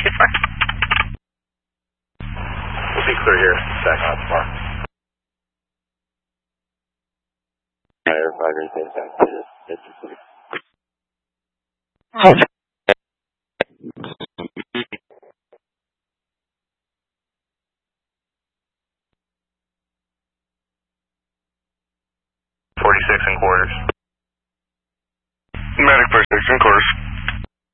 We'll be clear here. Back on tomorrow. Air 5 8 back to Mississippi. 46 and quarters. Medic 46 and quarters.